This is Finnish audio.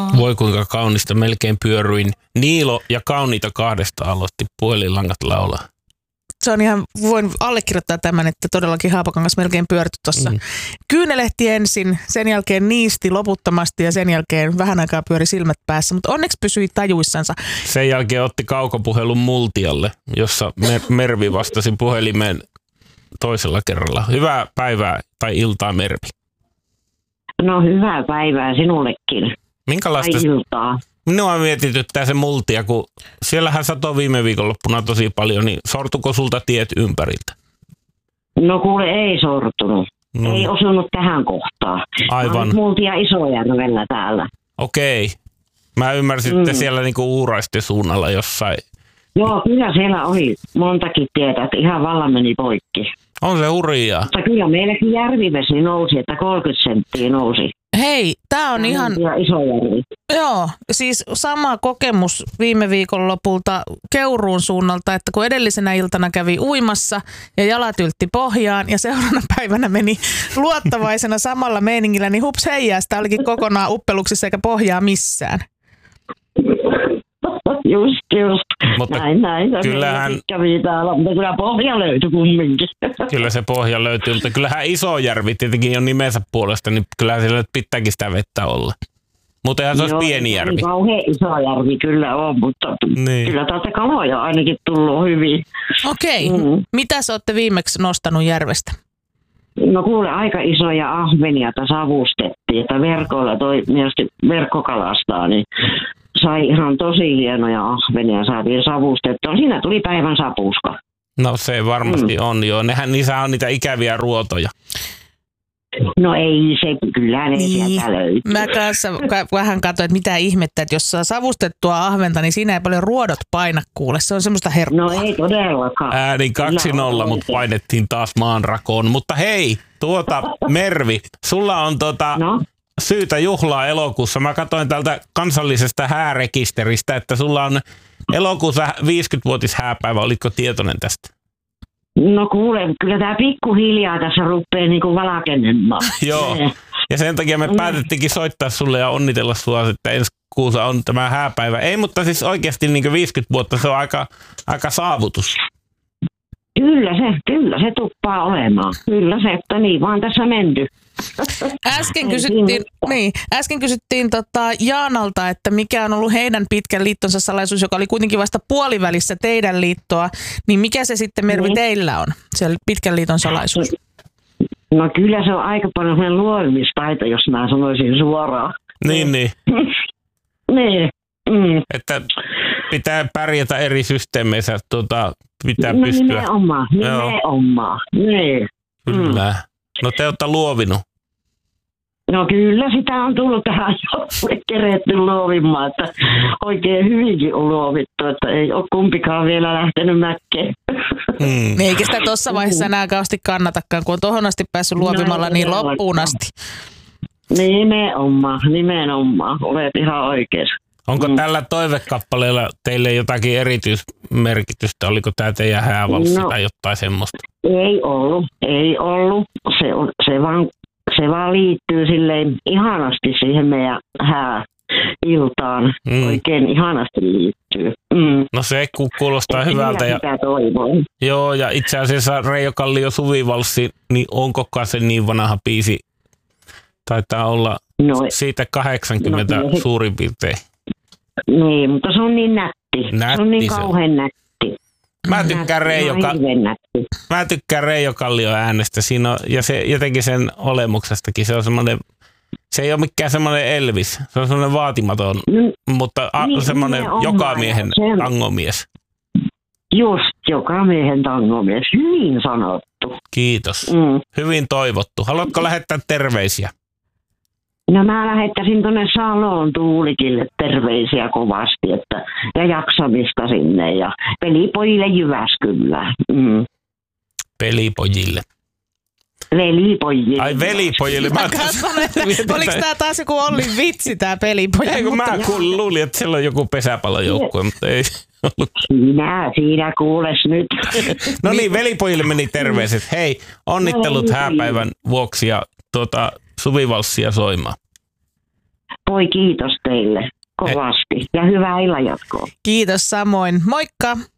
Voi kuinka kaunista, melkein pyöryin. Niilo ja Kauniita kahdesta aloitti puhelinlangat laulaa. Se on ihan, voin allekirjoittaa tämän, että todellakin Haapakangas melkein pyörtyi tuossa. Kyynelehti ensin, sen jälkeen niisti loputtomasti ja sen jälkeen vähän aikaa pyöri silmät päässä, mutta onneksi pysyi tajuissansa. Sen jälkeen otti kaukopuhelun Multialle, jossa Mervi vastasi puhelimeen toisella kerralla. Hyvää päivää tai iltaa, Mervi. No hyvää päivää sinullekin. Minkälaista? Iltaa. Minua mietityttää se Multia, kun siellähän satoi viime viikonloppuna tosi paljon, niin sortuko sulta tiet ympäriltä? No kuule, ei sortunut. Ei osunut tähän kohtaan. Aivan. Multia Isojärvellä täällä. Okei. Mä ymmärsin, että siellä niinku Uuraisten suunnalla jossain. Joo, kyllä siellä oli montakin tietä, että ihan vallan meni poikki. On se hurjaa. Mutta kyllä meilläkin järvivesi nousi, että 30 senttiä nousi. Hei, tää on ihan... Isojärvi. Joo, siis sama kokemus viime viikonlopulta Keuruun suunnalta, että kun edellisenä iltana kävi uimassa ja jalat yltti pohjaan ja seuraavana päivänä meni luottavaisena samalla meiningillä, niin hups heijää, sitä olikin kokonaan uppeluksissa eikä pohjaa missään. Just. Mutta näin. kyllähän... Kävi täällä, mutta kyllä pohja löytyi kumminkin. Kyllä se pohja löytyy, mutta kyllähän Isojärvi tietenkin on nimensä puolesta, niin kyllähän siellä pitääkin sitä vettä olla. Mutta eihän se olisi pieni järvi. Niin kauhean iso järvi kyllä on, mutta kyllä täältä kaloja ainakin tullut hyvin. Okei. Mitä sä olette viimeksi nostanut järvestä? No kuule, aika isoja ahvenia savustettiin, että verkolla toi mielestäni verkkokalastaa, niin sai ihan tosi hienoja ahvenia, saatiin savustettua. Siinä tuli päivän sapuska. No se varmasti on, joo. Niissä on niitä ikäviä ruotoja. No ei se, kyllä ne sieltä löytyy. Mä kanssa vähän katsoin, että mitä ihmettä, että jos saa savustettua ahventa, niin siinä ei paljon ruodot paina kuule. Se on semmoista herkkua. No ei todellakaan. Äänin 2-0, mutta painettiin taas maanrakoon. Mutta hei, Mervi, sulla on syytä juhlaa elokuussa. Mä katsoin täältä kansallisesta häärekisteristä, että sulla on elokuussa 50-vuotishääpäivä. Olitko tietoinen tästä? No kuule, kyllä tää pikkuhiljaa tässä rupeaa niinku valkenemaan. Joo, ja sen takia me päätettiinkin soittaa sulle ja onnitella sua, että ensi kuussa on tämä hääpäivä. Ei, mutta siis oikeasti niin 50 vuotta se on aika saavutus. Kyllä se tuppaa olemaan. Kyllä se, että niin vaan tässä menty. Äsken kysyttiin Jaanalta, että mikä on ollut heidän pitkän liittonsa salaisuus, joka oli kuitenkin vasta puolivälissä teidän liittoa, niin mikä se sitten, Mervi, teillä on, se pitkän liiton salaisuus? No kyllä se on aika paljon sellainen luomistaito, jos mä sanoisin suoraan. Niin. Niin. Että pitää pärjätä eri systeemeissä, pitää no, pystyä. Nimenomaan. Niin. Kyllä. No te olette luovinut. No kyllä sitä on tullut tähän keretty luovimaan, että oikein hyvinkin on luovittu, että ei ole kumpikaan vielä lähtenyt mäkkeen. Eikä sitä tuossa vaiheessa enää kauheasti kannatakaan, kun on tohon asti päässyt luovimalla niin loppuun asti. Nimenomaan. Olet ihan oikeassa. Onko tällä toivekappaleella teille jotakin erityismerkitystä? Oliko tämä teidän häävalssi tai jotain semmoista? Ei ollut. Se vaan liittyy silleen ihanasti siihen meidän hääiltaan. Oikein ihanasti liittyy. No se kuulostaa hyvältä. Joo, ja itse asiassa Reijo Kallio Suvivalssi, niin onko se niin vanha biisi? Taitaa olla siitä 80 suurin piirtein. Niin, mutta se on niin nätti. Se on niin kauhean nätti. Mä tykkään Reijo Kallion äänestä. Siinä on, ja se jotenkin sen olemuksestakin. Se on semmoinen, se ei ole mikään semmoinen Elvis. Se on semmoinen vaatimaton, mutta semmoinen jokamiehen tangomies. Just, jokamiehen tangomies. Hyvin sanottu. Kiitos. Hyvin toivottu. Haluatko lähettää terveisiä? No mä lähettäisin tuonne Saloon Tuulikille terveisiä kovasti, ja jaksamista sinne ja pelipojille Jyväskylään. Pelipojille. Velipojille. Ai velipojille. Oliko tää taas joku Ollin vitsi tää pelipojille? Ei kun mä luulin, että siellä on joku pesäpallojoukkue, mutta ei ollut. Siinä kuules nyt. No niin, velipojille meni terveiset. Hei, onnittelut hääpäivän vuoksi ja Suvivalssia soimaan. Voi kiitos teille kovasti ja hyvää illanjatkoa. Kiitos samoin. Moikka!